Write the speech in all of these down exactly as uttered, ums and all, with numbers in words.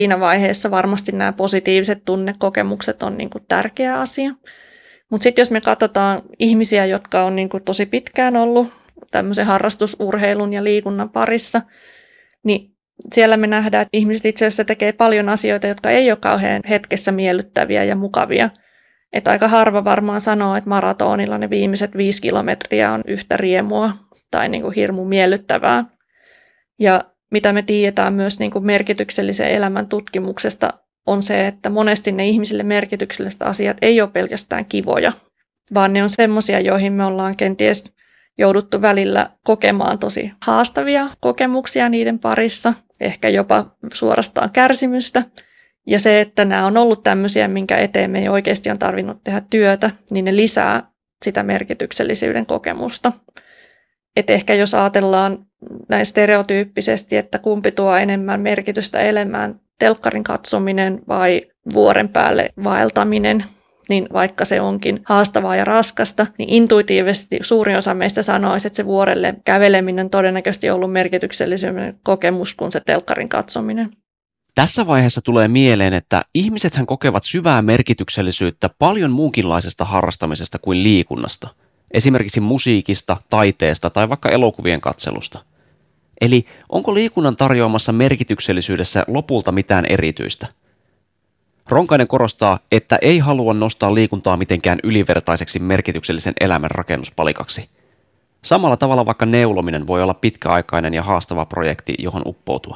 Siinä vaiheessa varmasti nämä positiiviset tunnekokemukset on niin kuin tärkeä asia. Mutta sitten jos me katsotaan ihmisiä, jotka on niin kuin tosi pitkään ollut tämmöisen harrastusurheilun ja liikunnan parissa, niin siellä me nähdään, että ihmiset itse asiassa tekee paljon asioita, jotka ei ole kauhean hetkessä miellyttäviä ja mukavia. Että aika harva varmaan sanoo, että maratonilla ne viimeiset viisi kilometriä on yhtä riemua tai niin kuin hirmu miellyttävää. Ja mitä me tiedetään myös niin kuin merkityksellisen elämän tutkimuksesta on se, että monesti ne ihmisille merkitykselliset asiat ei ole pelkästään kivoja, vaan ne on semmoisia, joihin me ollaan kenties jouduttu välillä kokemaan tosi haastavia kokemuksia niiden parissa, ehkä jopa suorastaan kärsimystä. Ja se, että nämä on ollut tämmöisiä, minkä eteen me ei oikeasti on tarvinnut tehdä työtä, niin ne lisää sitä merkityksellisyyden kokemusta. Et ehkä jos ajatellaan näin stereotyyppisesti, että kumpi tuo enemmän merkitystä elämään, telkkarin katsominen vai vuoren päälle vaeltaminen, niin vaikka se onkin haastavaa ja raskasta, niin intuitiivisesti suurin osa meistä sanoisi, että se vuorelle käveleminen todennäköisesti on ollut merkityksellisyyden kokemus kuin se telkkarin katsominen. Tässä vaiheessa tulee mieleen, että ihmisethän kokevat syvää merkityksellisyyttä paljon muunkinlaisesta harrastamisesta kuin liikunnasta. Esimerkiksi musiikista, taiteesta tai vaikka elokuvien katselusta. Eli onko liikunnan tarjoamassa merkityksellisyydessä lopulta mitään erityistä? Ronkainen korostaa, että ei halua nostaa liikuntaa mitenkään ylivertaiseksi merkityksellisen elämän rakennuspalikaksi. Samalla tavalla vaikka neulominen voi olla pitkäaikainen ja haastava projekti, johon uppoutua.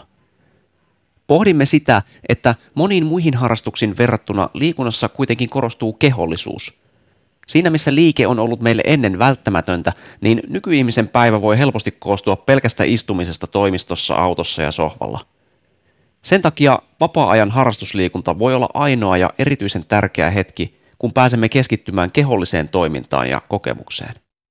Pohdimme sitä, että moniin muihin harrastuksiin verrattuna liikunnassa kuitenkin korostuu kehollisuus. Siinä missä liike on ollut meille ennen välttämätöntä, niin nykyihmisen päivä voi helposti koostua pelkästä istumisesta toimistossa, autossa ja sohvalla. Sen takia vapaa-ajan harrastusliikunta voi olla ainoa ja erityisen tärkeä hetki, kun pääsemme keskittymään keholliseen toimintaan ja kokemukseen.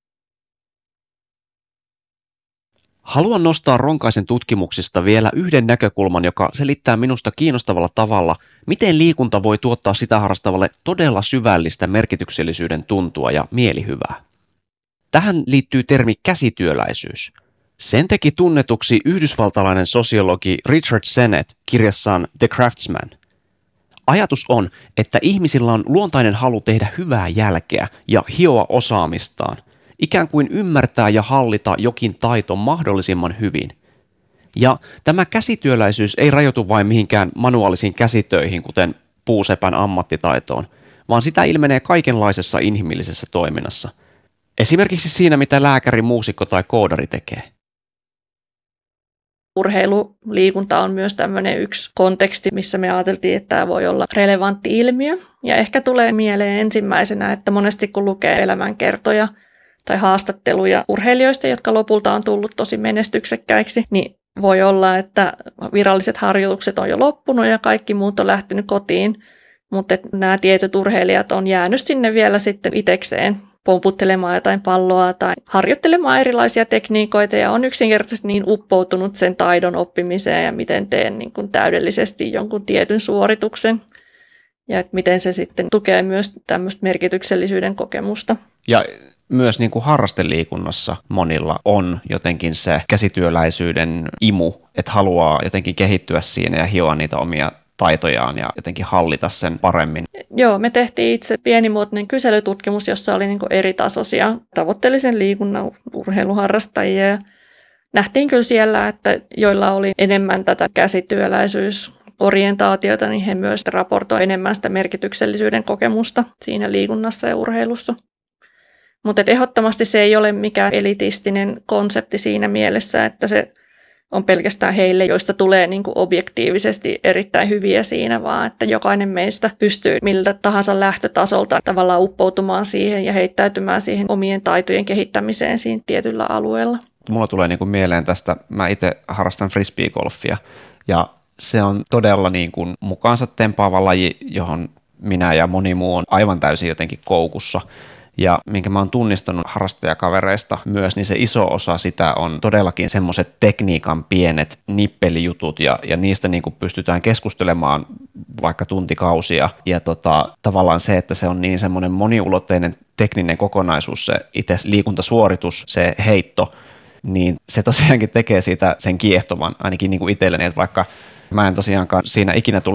Haluan nostaa Ronkaisen tutkimuksista vielä yhden näkökulman, joka selittää minusta kiinnostavalla tavalla, miten liikunta voi tuottaa sitä harrastavalle todella syvällistä merkityksellisyyden tuntua ja mielihyvää. Tähän liittyy termi käsityöläisyys. Sen teki tunnetuksi yhdysvaltalainen sosiologi Richard Sennett kirjassaan The Craftsman. Ajatus on, että ihmisillä on luontainen halu tehdä hyvää jälkeä ja hioa osaamistaan, ikään kuin ymmärtää ja hallita jokin taito mahdollisimman hyvin. Ja tämä käsityöläisyys ei rajoitu vain mihinkään manuaalisiin käsitöihin, kuten puusepän ammattitaitoon, vaan sitä ilmenee kaikenlaisessa inhimillisessä toiminnassa. Esimerkiksi siinä, mitä lääkäri, muusikko tai koodari tekee. Urheiluliikunta on myös tämmöinen yksi konteksti, missä me ajateltiin, että tämä voi olla relevantti ilmiö. Ja ehkä tulee mieleen ensimmäisenä, että monesti kun lukee elämänkertoja tai haastatteluja urheilijoista, jotka lopulta on tullut tosi menestyksekkäiksi, niin voi olla, että viralliset harjoitukset on jo loppunut ja kaikki muut on lähtenyt kotiin, mutta nämä tietyt urheilijat on jäänyt sinne vielä sitten itsekseen pomputtelemaan jotain palloa tai harjoittelemaan erilaisia tekniikoita ja on yksinkertaisesti niin uppoutunut sen taidon oppimiseen ja miten teen niin kuin täydellisesti jonkun tietyn suorituksen ja että miten se sitten tukee myös tämmöistä merkityksellisyyden kokemusta. Ja myös niin kuin harrasteliikunnassa monilla on jotenkin se käsityöläisyyden imu, että haluaa jotenkin kehittyä siinä ja hioa niitä omia taitojaan ja jotenkin hallita sen paremmin. Joo, me tehtiin itse pienimuotoinen kyselytutkimus, jossa oli niin kuin eri tasoisia tavoitteellisen liikunnan urheiluharrastajia. Ja nähtiin kyllä siellä, että joilla oli enemmän tätä käsityöläisyysorientaatiota, niin he myös raportoivat enemmän sitä merkityksellisyyden kokemusta siinä liikunnassa ja urheilussa. Mutta ehdottomasti se ei ole mikään elitistinen konsepti siinä mielessä, että se on pelkästään heille, joista tulee niin kuin objektiivisesti erittäin hyviä siinä, vaan että jokainen meistä pystyy miltä tahansa lähtötasolta tavallaan uppoutumaan siihen ja heittäytymään siihen omien taitojen kehittämiseen siinä tietyllä alueella. Mulla tulee niin kuin mieleen tästä, mä itse harrastan frisbeegolfia ja se on todella niin kuin mukaansa tempaava laji, johon minä ja moni muu on aivan täysin jotenkin koukussa. Ja minkä mä oon tunnistanut harrastajakavereista myös, niin se iso osa sitä on todellakin semmoiset tekniikan pienet nippelijutut ja, ja niistä niin kuin pystytään keskustelemaan vaikka tuntikausia. Ja tota, tavallaan se, että se on niin semmoinen moniulotteinen tekninen kokonaisuus, se itse liikuntasuoritus, se heitto, niin se tosiaankin tekee siitä sen kiehtovan ainakin niin kuin itselleni, että vaikka Mä en tosiaankaan siinä ikinä tule